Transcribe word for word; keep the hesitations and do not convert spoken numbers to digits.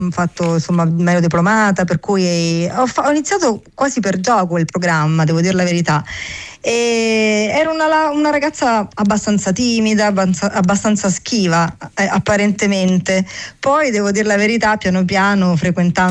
fatto insomma meglio diplomata, per cui ho, fa- ho iniziato quasi per gioco il programma, devo dire la verità. E ero una, una ragazza abbastanza timida, abbastanza, abbastanza schiva eh, apparentemente. Poi devo dire la verità, piano piano frequentando